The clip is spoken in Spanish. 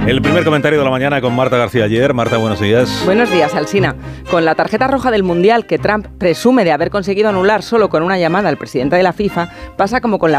El primer comentario de la mañana con Marta García Ayer. Marta, buenos días. Buenos días, Alsina. Con la tarjeta roja del Mundial que Trump presume de haber conseguido anular solo con una llamada al presidente de la FIFA, pasa como con la